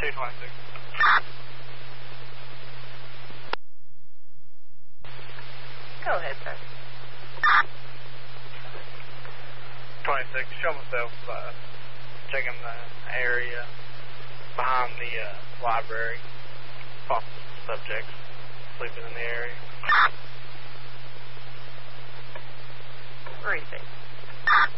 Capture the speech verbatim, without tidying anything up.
two twenty-six. Go ahead, sir. twenty-six, show myself, uh, checking the area behind the uh, library. Possible subjects sleeping in the area. Where is he?